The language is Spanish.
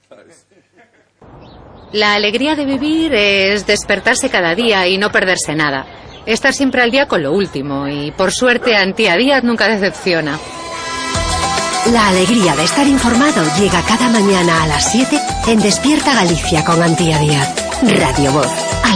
La alegría de vivir es despertarse cada día y no perderse nada. Estar siempre al día con lo último y, por suerte, Antía Díaz nunca decepciona. La alegría de estar informado llega cada mañana a las 7 en Despierta Galicia con Antía Díaz. Radio Voz.